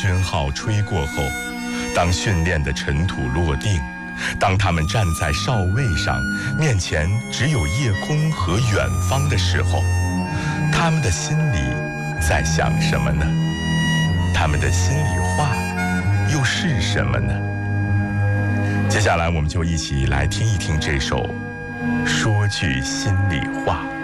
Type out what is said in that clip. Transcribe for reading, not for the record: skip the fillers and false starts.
军号吹过后，当训练的尘土落定，当他们站在哨位上，面前只有夜空和远方的时候，他们的心里在想什么呢？他们的心里话又是什么呢？接下来我们就一起来听一听这首《说句心里话》。